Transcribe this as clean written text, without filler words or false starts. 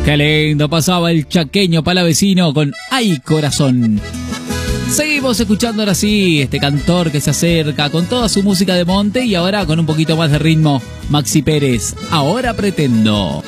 Qué lindo pasaba el chaqueño palavecino con Ay Corazón. Seguimos escuchando ahora sí este cantor que se acerca con toda su música de monte y ahora con un poquito más de ritmo. Maxi Pérez, Ahora Pretendo.